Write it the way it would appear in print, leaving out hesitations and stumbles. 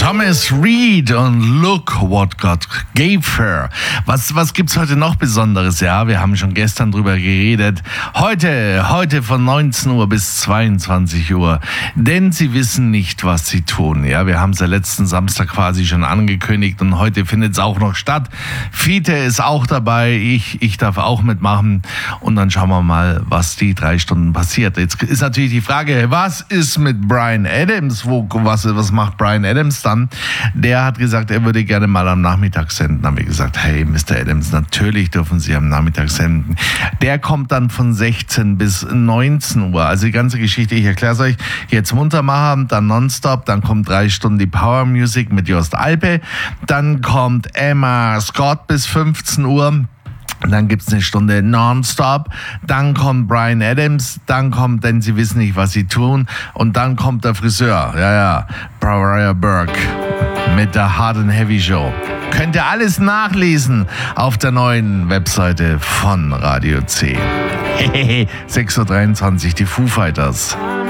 Thomas Reid und Look What God Gave Her. Was gibt's heute noch Besonderes? Ja, wir haben schon gestern drüber geredet. Heute von 19 Uhr bis 22 Uhr. Denn sie wissen nicht, was sie tun. Ja, wir haben es ja letzten Samstag quasi schon angekündigt und heute findet es auch noch statt. Fiete ist auch dabei. Ich darf auch mitmachen. Und dann schauen wir mal, was die 3 Stunden passiert. Jetzt ist natürlich die Frage, was ist mit Bryan Adams? Was macht Bryan Adams dann? Der hat gesagt, er würde gerne mal am Nachmittag senden. Haben wir gesagt, hey, Mr. Adams, natürlich dürfen Sie am Nachmittag senden. Der kommt dann von 16 bis 19 Uhr. Also die ganze Geschichte, ich erkläre es euch, jetzt munter machen, dann nonstop, dann kommt 3 Stunden die Power Music mit Jost Alpe, dann kommt Emma Scott bis 15 Uhr. Dann gibt's eine Stunde Nonstop, dann kommt Bryan Adams, dann kommt, denn sie wissen nicht, was sie tun, und dann kommt der Friseur, Briar Burke mit der Hard and Heavy Show. Könnt ihr alles nachlesen auf der neuen Webseite von Radio C. 6.23 Uhr, die Foo Fighters.